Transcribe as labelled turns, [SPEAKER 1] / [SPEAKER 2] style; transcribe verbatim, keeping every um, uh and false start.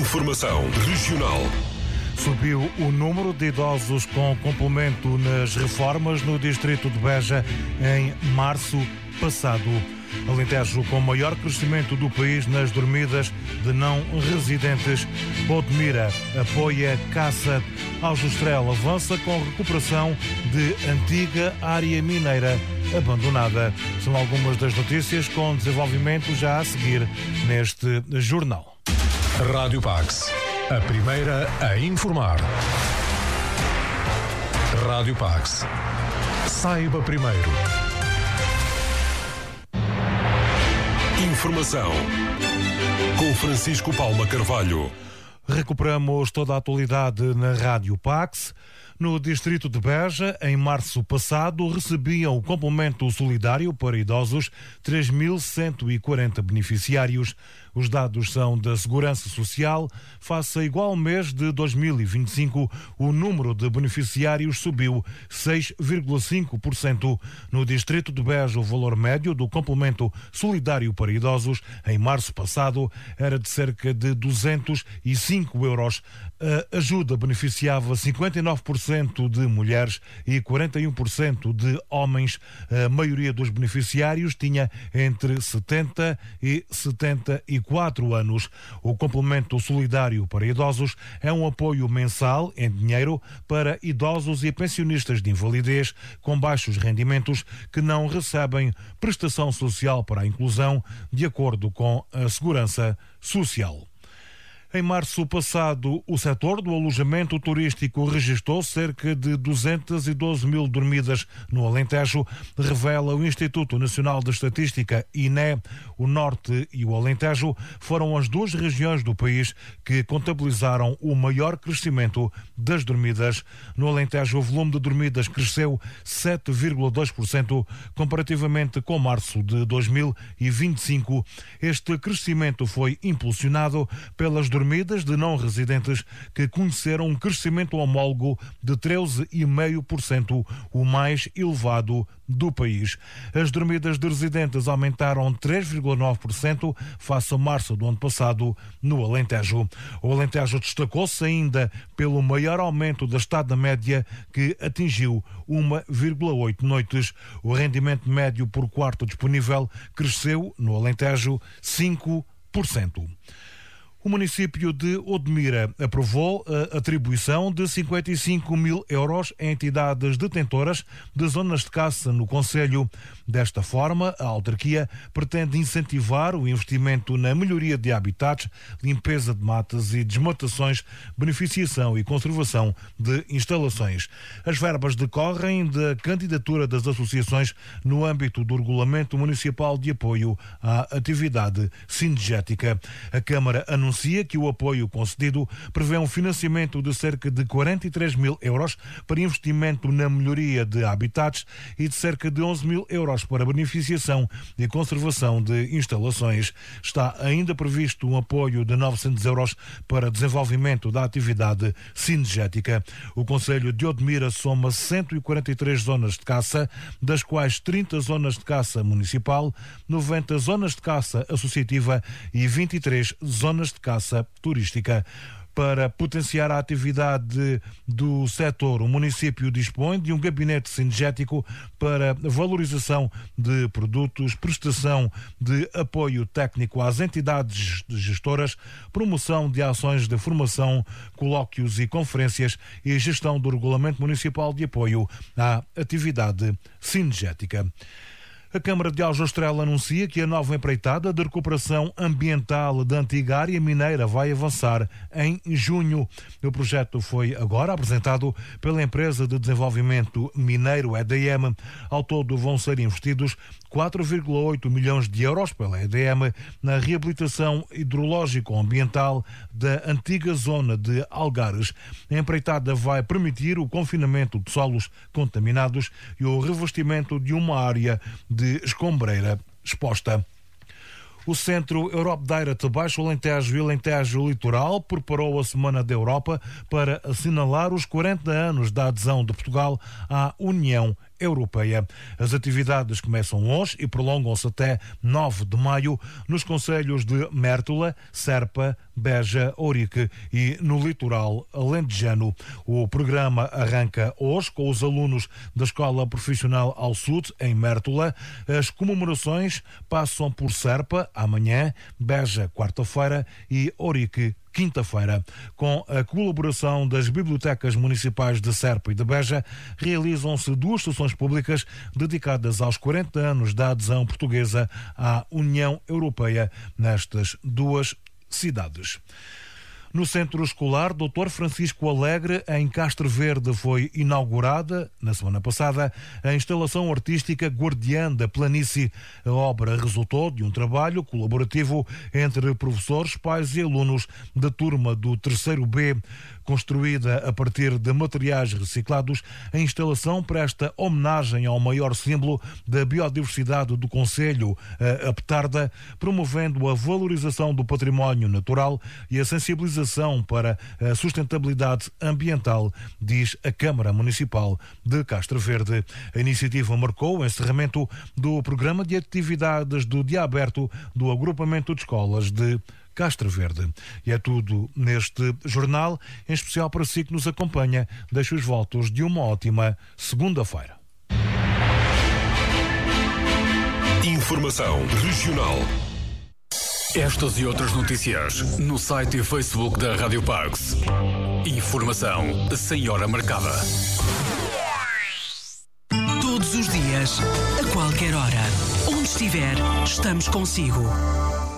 [SPEAKER 1] Informação regional.
[SPEAKER 2] Subiu o número de idosos com complemento nas reformas no distrito de Beja em março passado. Alentejo com maior crescimento do país nas dormidas de não residentes. Odmira apoia caça. Aljustrel avança com recuperação de antiga área mineira abandonada. São algumas das notícias com desenvolvimento já a seguir neste jornal.
[SPEAKER 1] Rádio Pax, a primeira a informar. Rádio Pax. Saiba primeiro. Informação com Francisco Paula Carvalho.
[SPEAKER 2] Recuperamos toda a atualidade na Rádio Pax. No distrito de Beja, em março passado, recebiam o complemento solidário para idosos três mil cento e quarenta beneficiários. Os dados são da Segurança Social. Face a igual mês de dois mil e vinte e cinco, o número de beneficiários subiu seis vírgula cinco por cento. No distrito de Beja, o valor médio do complemento solidário para idosos, em março passado, era de cerca de duzentos e cinco euros. A ajuda beneficiava cinquenta e nove por cento de mulheres e quarenta e um por cento de homens. A maioria dos beneficiários tinha entre setenta e setenta e quatro anos. O complemento solidário para idosos é um apoio mensal em dinheiro para idosos e pensionistas de invalidez com baixos rendimentos que não recebem prestação social para a inclusão, de acordo com a Segurança Social. Em março passado, o setor do alojamento turístico registrou cerca de duzentas e doze mil dormidas no Alentejo, revela o Instituto Nacional de Estatística, I N E. O Norte e o Alentejo foram as duas regiões do país que contabilizaram o maior crescimento das dormidas. No Alentejo, o volume de dormidas cresceu sete vírgula dois por cento comparativamente com março de dois mil e vinte e cinco. Este crescimento foi impulsionado pelas dormidas dormidas de não residentes, que conheceram um crescimento homólogo de treze vírgula cinco por cento, o mais elevado do país. As dormidas de residentes aumentaram três vírgula nove por cento face a março do ano passado no Alentejo. O Alentejo destacou-se ainda pelo maior aumento da estada média, que atingiu uma vírgula oito noites. O rendimento médio por quarto disponível cresceu no Alentejo cinco por cento. O município de Odmira aprovou a atribuição de cinquenta e cinco mil euros a entidades detentoras de zonas de caça no concelho. Desta forma, a autarquia pretende incentivar o investimento na melhoria de habitats, limpeza de matas e desmatações, beneficiação e conservação de instalações. As verbas decorrem da candidatura das associações no âmbito do Regulamento Municipal de Apoio à Atividade Cinegética. A Câmara anunciou anuncia que o apoio concedido prevê um financiamento de cerca de quarenta e três mil euros para investimento na melhoria de habitats e de cerca de onze mil euros para beneficiação e conservação de instalações. Está ainda previsto um apoio de novecentos euros para desenvolvimento da atividade cinegética. O concelho de Odmira soma cento e quarenta e três zonas de caça, das quais trinta zonas de caça municipal, noventa zonas de caça associativa e vinte e três zonas de caça turística. Para potenciar a atividade do setor, o município dispõe de um gabinete cinegético para valorização de produtos, prestação de apoio técnico às entidades gestoras, promoção de ações de formação, colóquios e conferências e gestão do Regulamento Municipal de Apoio à Atividade Cinegética. A Câmara de Aljustrel anuncia que a nova empreitada de recuperação ambiental da antiga área mineira vai avançar em junho. O projeto foi agora apresentado pela empresa de desenvolvimento mineiro E D M. Ao todo vão ser investidos quatro vírgula oito milhões de euros pela E D M na reabilitação hidrológico-ambiental da antiga zona de Algares. A empreitada vai permitir o confinamento de solos contaminados e o revestimento de uma área de escombreira exposta. O Centro Europe Direct Baixo Alentejo e Alentejo Litoral preparou a Semana da Europa para assinalar os quarenta anos da adesão de Portugal à União Europeia. As atividades começam hoje e prolongam-se até nove de maio nos concelhos de Mértola, Serpa, Beja, Ourique e no litoral alentejano. O programa arranca hoje com os alunos da Escola Profissional ao Sud, em Mértola. As comemorações passam por Serpa, amanhã, Beja, quarta-feira e Ourique, quinta-feira. Com a colaboração das bibliotecas municipais de Serpa e de Beja, realizam-se duas sessões públicas dedicadas aos quarenta anos da adesão portuguesa à União Europeia nestas duas cidades. No Centro Escolar doutor Francisco Alegre, em Castro Verde, foi inaugurada, na semana passada, a instalação artística Guardiã da Planície. A obra resultou de um trabalho colaborativo entre professores, pais e alunos da turma do terceiro B. Construída a partir de materiais reciclados, a instalação presta homenagem ao maior símbolo da biodiversidade do concelho, a petarda, promovendo a valorização do património natural e a sensibilização para a sustentabilidade ambiental, diz a Câmara Municipal de Castro Verde. A iniciativa marcou o encerramento do programa de atividades do dia aberto do agrupamento de escolas de Castro Verde. E é tudo neste jornal, em especial para si que nos acompanha. Deixo os votos de uma ótima segunda-feira.
[SPEAKER 1] Informação regional.
[SPEAKER 3] Estas e outras notícias no site e Facebook da Rádio Pax. Informação sem hora marcada.
[SPEAKER 4] Todos os dias, a qualquer hora, onde estiver, estamos consigo.